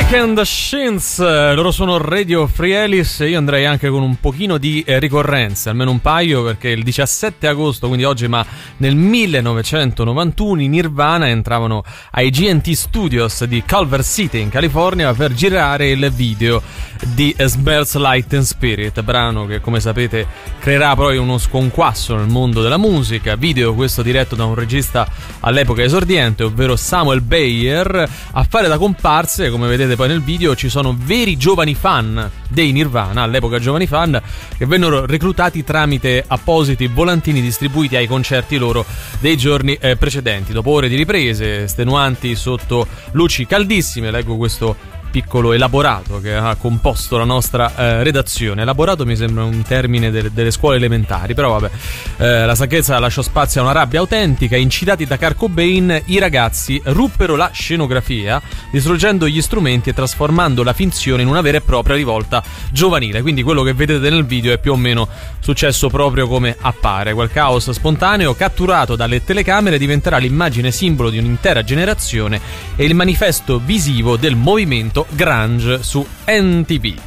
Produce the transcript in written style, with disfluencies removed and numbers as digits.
Weekend Shins, loro sono Radio Free Alice. Io andrei anche con un pochino di ricorrenze, almeno un paio, perché il 17 agosto, quindi oggi, ma nel 1991 i Nirvana entravano ai GNT Studios di Culver City in California per girare il video di Smells Like Teen Spirit, brano che, come sapete, creerà poi uno sconquasso nel mondo della musica. Video questo diretto da un regista all'epoca esordiente, ovvero Samuel Bayer. A fare da comparse, come vedete poi nel video, ci sono veri giovani fan dei Nirvana, all'epoca giovani fan, che vennero reclutati tramite appositi volantini distribuiti ai concerti loro dei giorni precedenti. Dopo ore di riprese estenuanti sotto luci caldissime, leggo questo piccolo elaborato che ha composto la nostra redazione. Elaborato mi sembra un termine delle scuole elementari, però vabbè, la sacchezza lasciò spazio a una rabbia autentica. Incitati da Kurt Cobain, i ragazzi ruppero la scenografia, distruggendo gli strumenti e trasformando la finzione in una vera e propria rivolta giovanile. Quindi quello che vedete nel video è più o meno successo proprio come appare. Quel caos spontaneo catturato dalle telecamere diventerà l'immagine simbolo di un'intera generazione e il manifesto visivo del movimento grunge su MTV.